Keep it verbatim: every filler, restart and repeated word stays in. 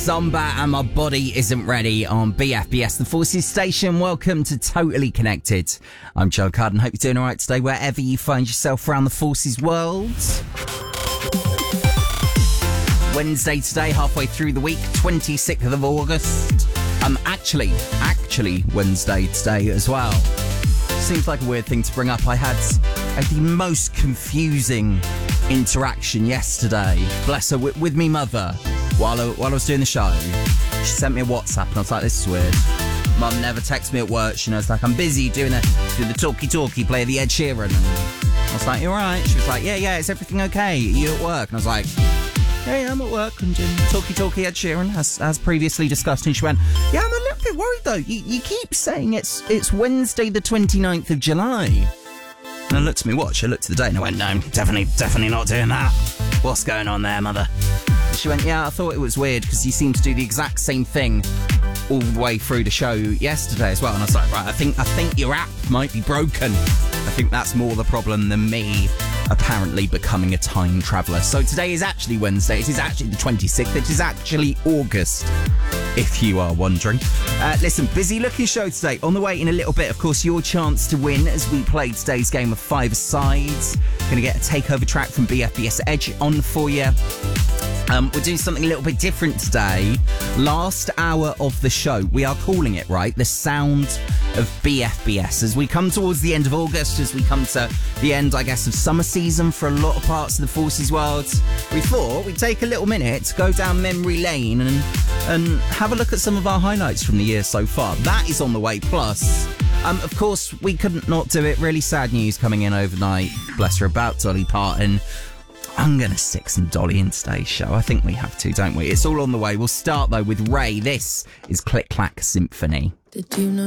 Zomba and My Body Isn't Ready on B F B S, the Forces station. Welcome to Totally Connected. I'm Joe Carden. Hope you're doing all right today, wherever you find yourself around the Forces world. Wednesday today, halfway through the week, twenty-sixth of August. Um, actually, actually Wednesday today as well. Seems like a weird thing to bring up. I had, I had the most confusing interaction yesterday, bless her, with, with me mother while I, while I was doing the show. She sent me a WhatsApp and I was like, this is weird. Mum never texts me at work. She knows, like, I'm busy doing the, doing the talkie-talkie, play the Ed Sheeran. And I was like, you all right? She was like, yeah, yeah, is everything okay? Are you at work? And I was like, yeah, yeah, I'm at work. And doing talkie-talkie Ed Sheeran, as, as previously discussed. And she went, yeah, I'm a little bit worried, though. You, you keep saying it's it's Wednesday the twenty-ninth of July. And I looked at my watch, I looked at the date, and I went, no, definitely, definitely not doing that. What's going on there, mother? And she went, yeah, I thought it was weird, because you seem to do the exact same thing all the way through the show yesterday as well. And I was like, right, I think I think your app might be broken. I think that's more the problem than me apparently becoming a time traveller. So today is actually Wednesday. It is actually the twenty-sixth. It is actually August, if you are wondering. Uh, listen, busy looking show today. On the way in a little bit, of course, your chance to win as we play today's game of five sides. Going to get a takeover track from B F B S Edge on for you. Um, we're doing something a little bit different today. Last hour of the show, we are calling it, right, the sound of B F B S. As we come towards the end of August, as we come to the end, I guess, of summer season for a lot of parts of the Forces world, we thought we'd take a little minute to go down memory lane and, and have a look at some of our highlights from the year so far. That is on the way. Plus, um, of course, we couldn't not do it. Really sad news coming in overnight, bless her, about Dolly Parton. I'm going to stick some Dolly in today's show. I think we have to, don't we? It's all on the way. We'll start, though, with Ray. This is Click Clack Symphony. Did you know?